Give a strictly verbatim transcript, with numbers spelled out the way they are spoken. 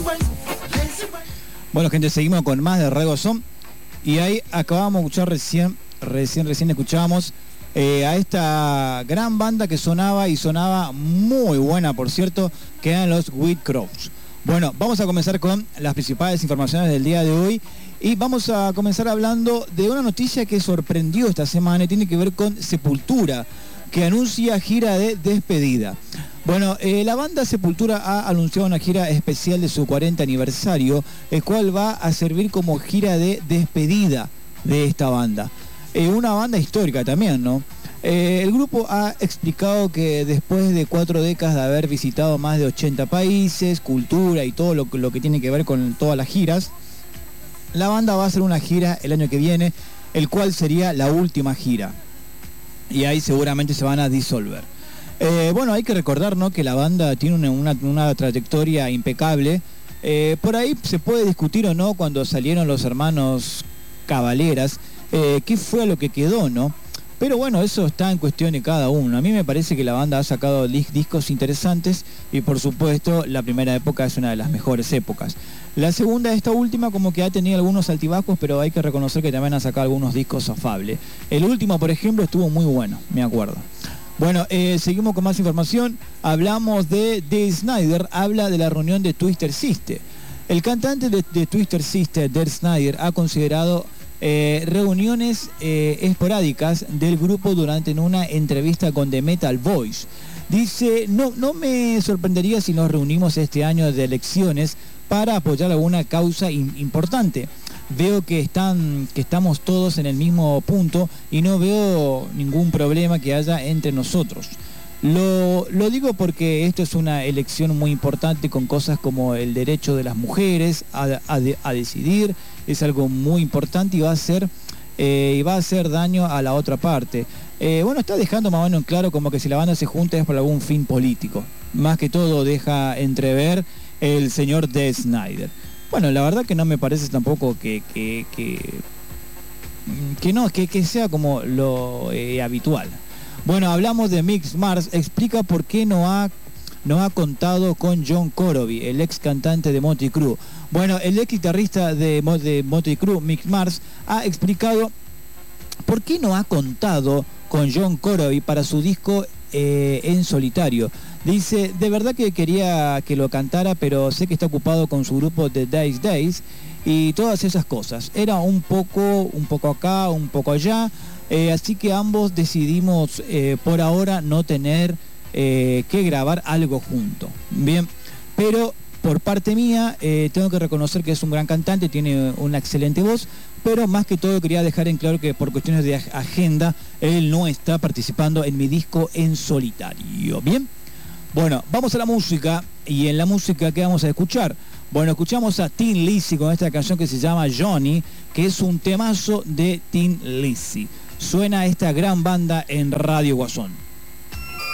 Bueno, gente, seguimos con más de Reggaeton. Y ahí acabamos de escuchar recién, recién, recién escuchábamos eh, a esta gran banda que sonaba y sonaba muy buena, por cierto, que eran los White Crows. Bueno, vamos a comenzar con las principales informaciones del día de hoy y vamos a comenzar hablando de una noticia que sorprendió esta semana y tiene que ver con Sepultura, que anuncia gira de despedida. Bueno, eh, la banda Sepultura ha anunciado una gira especial de su cuarenta aniversario, el cual va a servir como gira de despedida de esta banda. Eh, una banda histórica también, ¿no? Eh, el grupo ha explicado que después de cuatro décadas de haber visitado más de ochenta países, cultura y todo lo, lo que tiene que ver con todas las giras, la banda va a hacer una gira el año que viene, el cual sería la última gira. Y ahí seguramente se van a disolver. Eh, bueno, hay que recordar, ¿no?, que la banda tiene una, una, una trayectoria impecable. Eh, por ahí se puede discutir o no cuando salieron los hermanos Cavaleras, eh, qué fue lo que quedó, ¿no? Pero bueno, eso está en cuestión de cada uno. A mí me parece que la banda ha sacado discos interesantes y por supuesto la primera época es una de las mejores épocas. La segunda, esta última, como que ha tenido algunos altibajos, pero hay que reconocer que también ha sacado algunos discos afables. El último, por ejemplo, estuvo muy bueno, me acuerdo. Bueno, eh, seguimos con más información. Hablamos de Dee Snider, habla de la reunión de Twisted Sister. El cantante de, de Twisted Sister, Dee Snider, ha considerado eh, reuniones eh, esporádicas del grupo durante una entrevista con The Metal Voice. Dice, no, no me sorprendería si nos reunimos este año de elecciones para apoyar alguna causa in, importante. Veo que, están, que estamos todos en el mismo punto y no veo ningún problema que haya entre nosotros. Lo, lo digo porque esto es una elección muy importante con cosas como el derecho de las mujeres a, a, a decidir. Es algo muy importante y va a hacer, eh, y va a hacer daño a la otra parte. Eh, bueno, está dejando más o menos en claro como que si la banda se junta es por algún fin político. Más que todo deja entrever el señor Dee Snider. Bueno, la verdad que no me parece tampoco que que, que, que no, que, que sea como lo eh, habitual. Bueno, hablamos de Mick Mars, explica por qué no ha, no ha contado con John Corabi, el ex cantante de Mötley Crüe. Bueno, el ex guitarrista de, de Mötley Crüe, Mick Mars, ha explicado por qué no ha contado con John Corabi para su disco eh, en solitario. Dice, de verdad que quería que lo cantara, pero sé que está ocupado con su grupo The Days Days y todas esas cosas. Era un poco, un poco acá, un poco allá, eh, así que ambos decidimos eh, por ahora no tener eh, que grabar algo junto. Bien, pero por parte mía eh, tengo que reconocer que es un gran cantante, tiene una excelente voz, pero más que todo quería dejar en claro que por cuestiones de agenda él no está participando en mi disco en solitario. Bien. Bueno, vamos a la música, y en la música, ¿qué vamos a escuchar? Bueno, escuchamos a Thin Lizzy con esta canción que se llama Johnny, que es un temazo de Thin Lizzy. Suena esta gran banda en Radio Guasón.